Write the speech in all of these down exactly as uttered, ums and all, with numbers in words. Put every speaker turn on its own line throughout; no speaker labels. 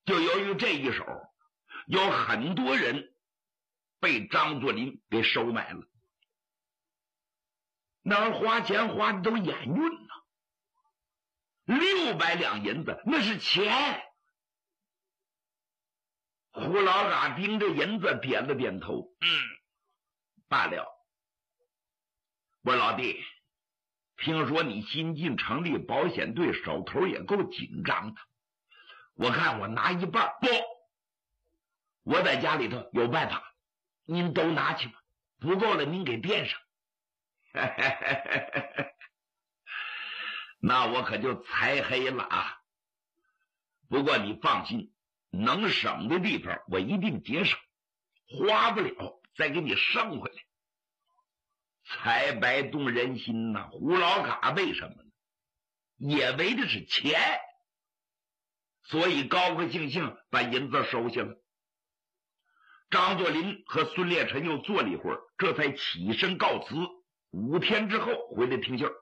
就由于这一手，有很多人被张作霖给收买了，那儿花钱花的都眼晕了。六百两银子那是钱。胡老嘎盯着银子点了点头，嗯，罢了。我老弟，听说你新进成立保险队，手头也够紧张的。我看我拿一半，不，我在家里头有办法，您都拿去吧，不够了您给垫上。那我可就财黑了啊！不过你放心，能省的地方我一定节省，花不了再给你剩回来。财白动人心呐、啊，胡老嘎为什么呢？也为的是钱，所以高高兴兴把银子收下了。张作霖和孙烈臣又坐了一会儿，这才起身告辞。五天之后回来听信儿。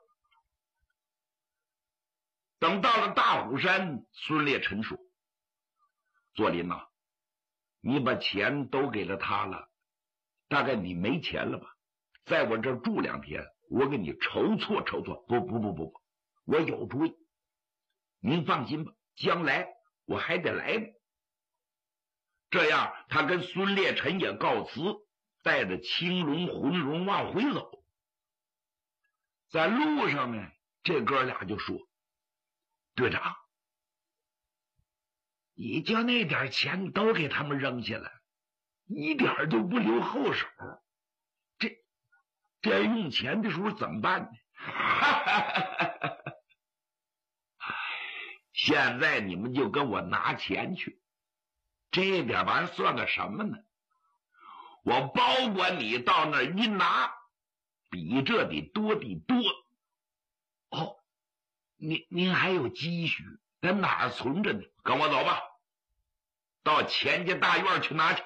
等到了大虎山，孙烈臣说：“作霖呐，你把钱都给了他了，大概你没钱了吧？在我这儿住两天，我给你筹措筹措。不不不不不，我有主意。您放心吧，将来我还得来呢。”这样，他跟孙烈臣也告辞，带着青龙浑龙往回走。在路上呢，这哥俩就说：“队长，你将那点钱都给他们扔下来，一点都不留后手，这这用钱的时候怎么办呢？”现在你们就跟我拿钱去，这点玩意儿算个什么呢？我保管你到那儿一拿，比这得多得多。哦，您您还有积蓄，在哪儿存着呢？跟我走吧，到钱家大院去拿去。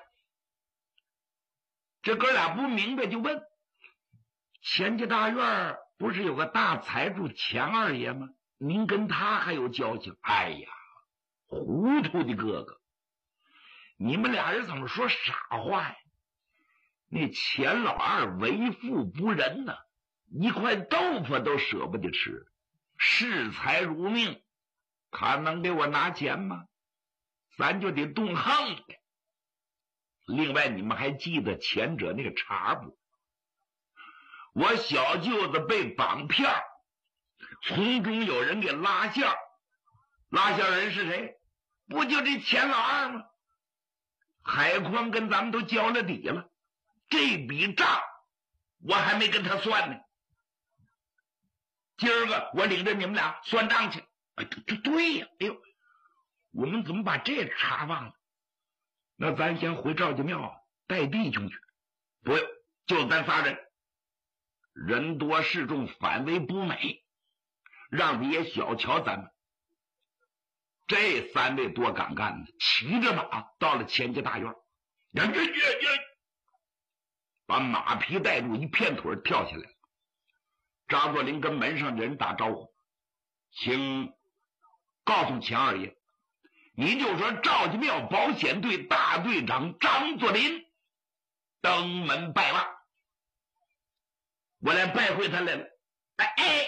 这哥俩不明白，就问：钱家大院不是有个大财主钱二爷吗？您跟他还有交情？哎呀，糊涂的哥哥，你们俩人怎么说傻话呀？那钱老二为富不仁呐、啊，一块豆腐都舍不得吃，视财如命，他能给我拿钱吗？咱就得动横的。另外，你们还记得前者那个茬不？我小舅子被绑票，从中有人给拉线，拉线人是谁？不就这钱老二吗？海宽跟咱们都交了底了，这笔账我还没跟他算呢。今儿个我领着你们俩算账去。哎，对对呀！哎呦，我们怎么把这茬忘了？那咱先回赵家庙带弟兄去。不用，就咱仨人，人多势众，反为不美，让你也小瞧咱们。这三位多敢干的，骑着马到了钱家大院，呀呀呀呀，把马匹带住，一片腿跳下来了。张作霖跟门上的人打招呼：“请告诉钱二爷，你就说赵家庙保险队大队长张作霖登门拜望，我来拜会他来了。”哎哎，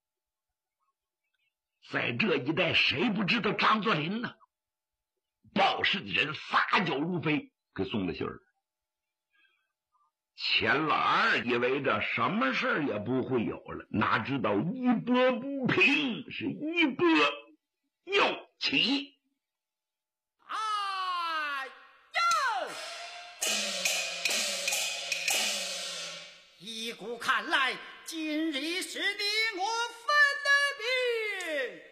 在这一带谁不知道张作霖呢？报事的人撒脚如飞，给送了信儿。钱老二以为这什么事儿也不会有了，哪知道一波不平，是一波又起。
哎呦！依古看来，今日是你我